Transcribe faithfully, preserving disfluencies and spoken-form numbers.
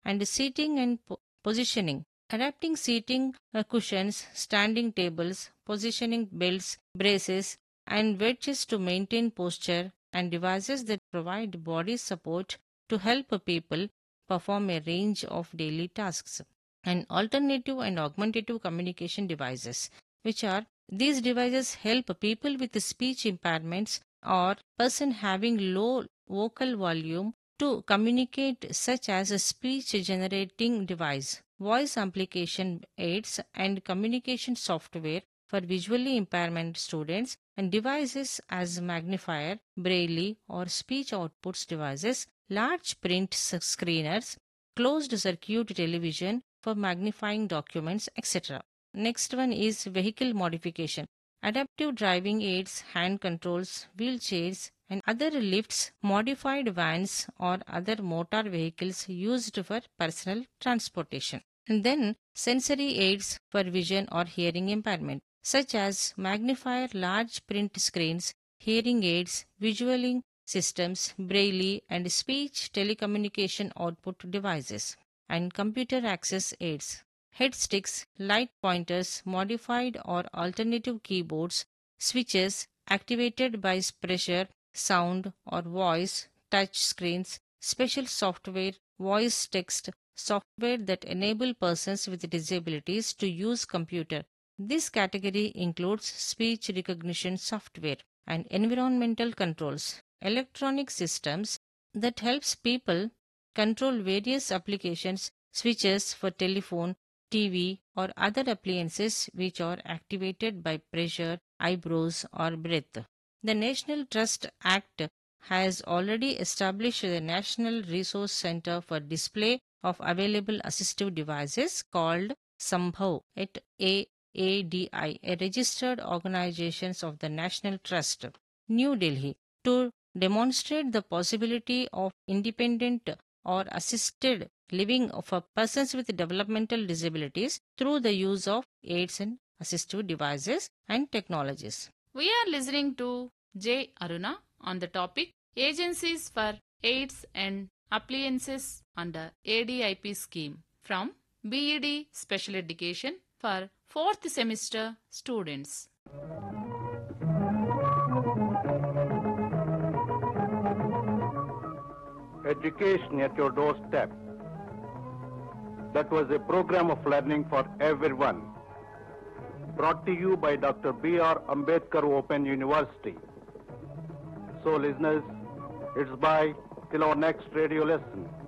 and seating and po- positioning. Adapting seating uh, cushions, standing tables, positioning belts, braces, and wedges to maintain posture, and devices that provide body support to help people perform a range of daily tasks. And alternative and augmentative communication devices, which are these devices help people with speech impairments or person having low vocal volume to communicate, such as a speech generating device, voice amplification aids, and communication software for visually impairment students, and devices as magnifier, braille, or speech outputs devices, large print s- screeners, closed circuit television for magnifying documents, et cetera. Next one is vehicle modification. Adaptive driving aids, hand controls, wheelchairs, and other lifts, modified vans, or other motor vehicles used for personal transportation. And then sensory aids for vision or hearing impairment, such as magnifier, large print screens, hearing aids, visualing systems, braille, and speech telecommunication output devices, and computer access aids, head sticks, light pointers, modified or alternative keyboards, switches activated by pressure, sound, or voice, touch screens, special software, voice text, software that enable persons with disabilities to use computer. This category includes speech recognition software and environmental controls, electronic systems that helps people control various applications, switches for telephone, T V, or other appliances which are activated by pressure, eyebrows, or breath. The National Trust Act has already established the National Resource Center for Display of Available Assistive Devices called Sambhav at A A D I, a registered organization of the National Trust, New Delhi, to demonstrate the possibility of independent or assisted living for persons with developmental disabilities through the use of aids and assistive devices and technologies. We are listening to J. Aruna on the topic Agencies for Aids and Appliances under A D I P scheme from B E D Special Education for fourth semester students. Education at your doorstep. That was a program of learning for everyone. Brought to you by Doctor B R Ambedkar Open University. So listeners, it's bye till our next radio lesson.